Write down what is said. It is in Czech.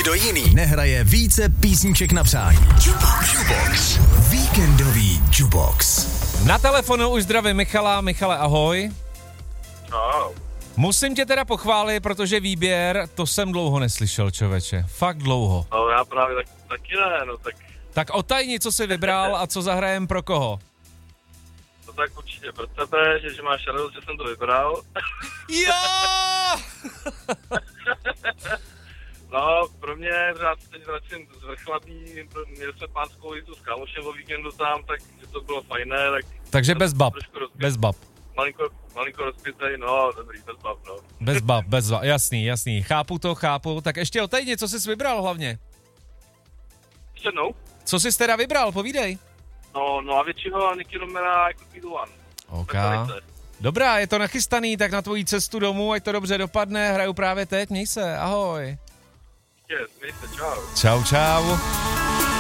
Nikdo jiný nehraje více písniček na přání. Jukebox. Víkendový Jukebox. Na telefonu už zdravím Michala. Michale, ahoj. No. Musím tě teda pochválit, protože výběr, to jsem dlouho neslyšel, člověče. Fakt dlouho. No já právě taky ne, no tak... Tak otajni, co jsi vybral a co zahrajem pro koho. No tak určitě pro tebe, že máš radost, že jsem to vybral. Jo! No, pro mě, já se teď vracím z Vrchlabí, měli jsme pánskou jízdu s kámošem o víkendu tam, tak to bylo fajné, tak... Takže bez bab, bez bab. Malinko rozpitej, no, dobrý, bez bab, no. Bez bab, jasný, chápu. Tak ještě otajni, co jsi vybral hlavně? Ještě jednou? Co jsi teda vybral, povídej. No a většinou Nicky Romera jako Speed One. OK. Dobrá, je to nachystaný, tak na tvoji cestu domů, ať to dobře dopadne, hraju právě teď, měj se, ahoj. Měj se, čau. Čau.